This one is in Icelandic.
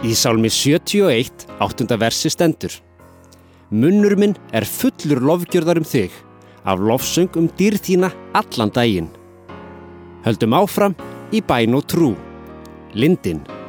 Í Sálmi 71, 8. versi stendur: Munnur minn fullur lofgjörðar þig, af lofsöng dýrð þína allan daginn. Höldum áfram í bæn og trú. Lindin.